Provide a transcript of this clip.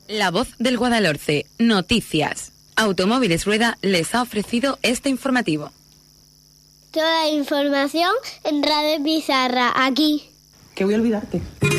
La Voz del Guadalhorce. Noticias. Automóviles Rueda les ha ofrecido este informativo. Toda la información en Radio Pizarra, aquí. Que voy a olvidarte.